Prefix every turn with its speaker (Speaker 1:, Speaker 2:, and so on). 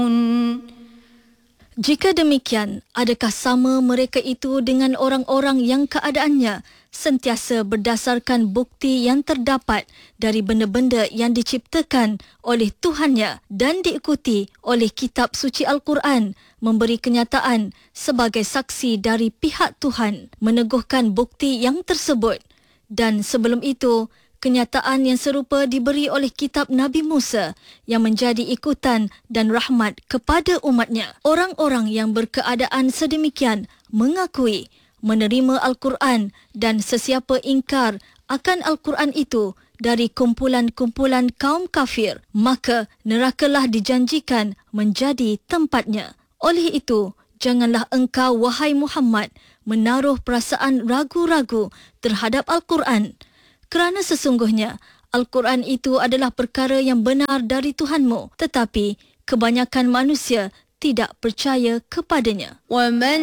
Speaker 1: Jika demikian, adakah sama mereka itu dengan orang-orang yang keadaannya sentiasa berdasarkan bukti yang terdapat dari benda-benda yang diciptakan oleh Tuhannya dan diikuti oleh kitab suci Al-Quran, memberi kenyataan sebagai saksi dari pihak Tuhan, meneguhkan bukti yang tersebut. Dan sebelum itu, kenyataan yang serupa diberi oleh kitab Nabi Musa yang menjadi ikutan dan rahmat kepada umatnya. Orang-orang yang berkeadaan sedemikian mengakui, menerima Al-Quran dan sesiapa ingkar akan Al-Quran itu dari kumpulan-kumpulan kaum kafir, maka nerakalah dijanjikan menjadi tempatnya. Oleh itu, janganlah engkau, wahai Muhammad, menaruh perasaan ragu-ragu terhadap Al-Quran. Kerana sesungguhnya, Al-Quran itu adalah perkara yang benar dari Tuhanmu, tetapi kebanyakan manusia tidak percaya kepadanya.